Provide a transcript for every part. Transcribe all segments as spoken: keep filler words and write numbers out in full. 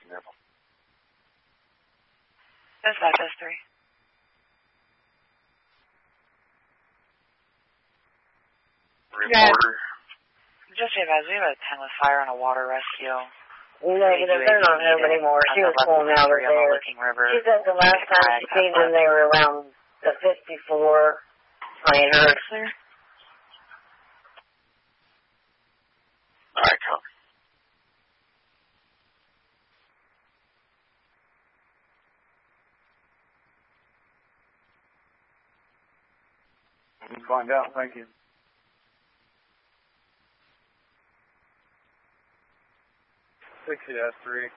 Dispatch S three. Reporter. Just so you guys, we have a ten with fire on a water rescue. Negative, they're not home anymore. She was pulling out of there. She said the last time she seen them, they were around the fifty-four planter. All right, come. We'll find out. Thank you. sixty to S three.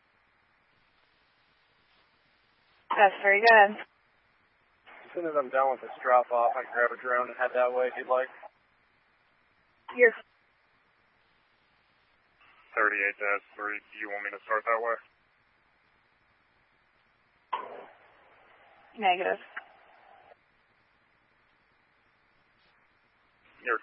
That's very good. As soon as I'm done with this drop off, I can grab a drone and head that way if you'd like. You're thirty-eight to S three. Do you want me to start that way? negative. You're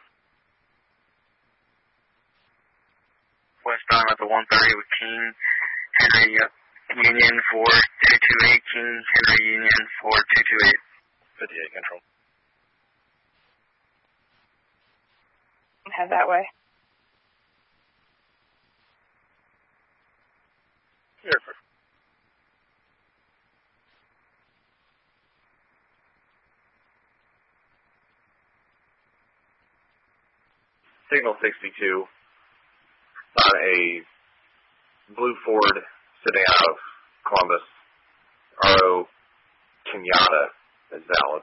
Westbound at the one thirty with King Henry uh, Union for two two eight, King Henry Union for two two eight. fifty-eight control. Head that way. Here. Signal sixty-two on a blue Ford sedan out of Columbus. R O Kenyatta is valid.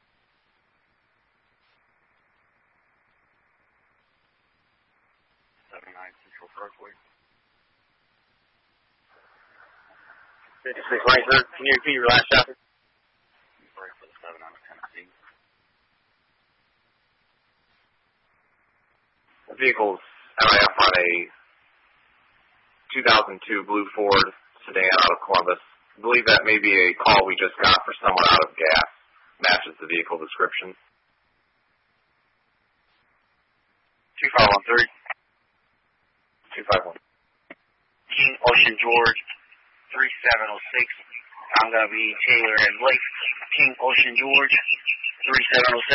seventy-nine Central Parkway. fifty-six Ranger, can you repeat your last shot? Sorry for the seven out of Tennessee. The vehicle's M I F on a two thousand two blue Ford sedan out of Columbus. I believe that may be a call we just got for someone out of gas. Matches the vehicle description. two five one three. two five one. King Ocean George, three seven oh six. I'm going to be Taylor and Blake. King Ocean George, three seven oh six.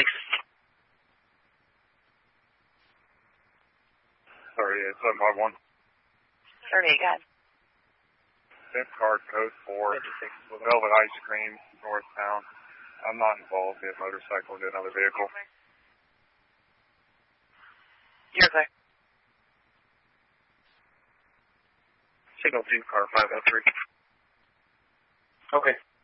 thirty-eight seven five one. thirty-eight, got it. Fifth card code four. Velvet Ice Cream, North Town. I'm not involved in motorcycle, in another vehicle. You're clear. Signal two, car five oh three. Okay.